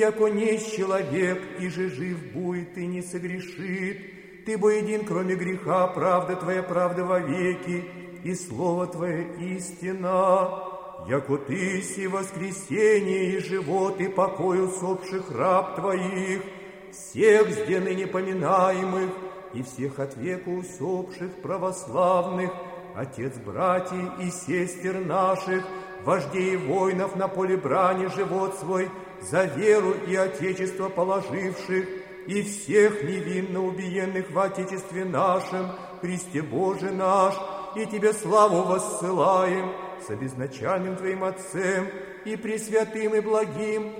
яко несть человек, и же жив будет и не согрешит. Ты бо един, кроме греха, правда Твоя правда вовеки, и слово Твое истина. Яко Ты си воскресение и живот, и покой усопших раб Твоих, всех сде ныне поминаемых, и всех от века усопших православных, Отец братьев и сестер наших, вождей воинов на поле брани живот свой, за веру и Отечество положивших, и всех невинно убиенных в Отечестве нашем, Христе Боже наш, и Тебе славу воссылаем с обезначальным Твоим Отцем, и пресвятым и благим